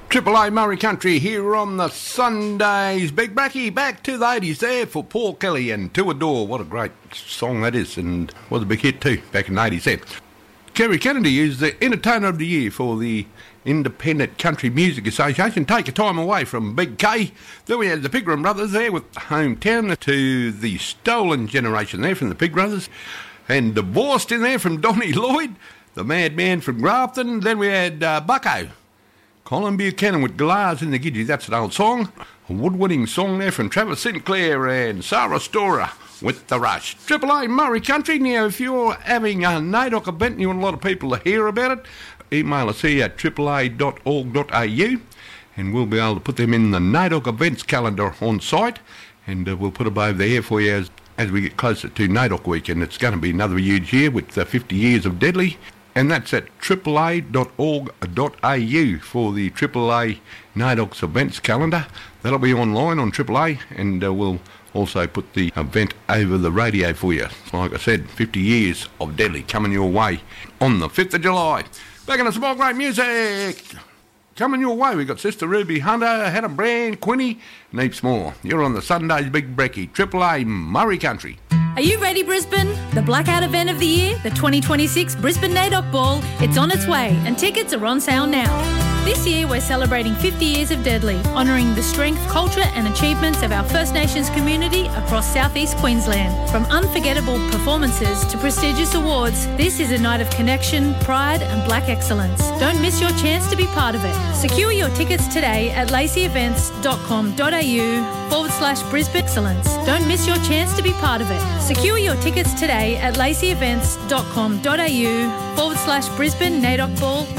Triple A Murray Country here on the Sundays. Big Bracky back to the 80s there for Paul Kelly and To Adore. What a great song that is, and was a big hit too back in the 80s there. Kerry Kennedy is the Entertainer of the Year for the Independent Country Music Association. Take a time away from Big K. Then we had the Pigram Brothers there with Hometown, to the Stolen Generation there from the Pig Brothers, and Divorced in there from Donnie Lloyd, the Madman from Grafton. Then we had Bucko, Colin Buchanan with Glass in the Gidgee. That's an old song. A wood-winning song there from Travis Sinclair and Sarah Storer with The Rush. Triple A Murray Country. Now, if you're having a NAIDOC event and you want a lot of people to hear about it, email us here at triplea.org.au and we'll be able to put them in the NAIDOC events calendar on site, and we'll put them over there for you as we get closer to NAIDOC week. And it's going to be another huge year with 50 years of Deadly. And that's at triplea.org.au for the AAA NAIDOC's events calendar. That'll be online on AAA, and we'll also put the event over the radio for you. Like I said, 50 years of Deadly coming your way on the 5th of July. Back into some more great music coming your way. We've got Sister Ruby Hunter, Hannah Brand, Quinny, and heaps more. You're on the Sundays Big Brecky, AAA Murray Country. Are you ready, Brisbane? The blackout event of the year, the 2026 Brisbane NAIDOC Ball, it's on its way and tickets are on sale now. This year we're celebrating 50 years of Deadly, honouring the strength, culture and achievements of our First Nations community across southeast Queensland. From unforgettable performances to prestigious awards, this is a night of connection, pride and black excellence. Don't miss your chance to be part of it. Secure your tickets today at laceyevents.com.au/Brisbane Excellence. Don't miss your chance to be part of it. Secure your tickets today at laceyevents.com.au/Brisbane NAIDOC Ball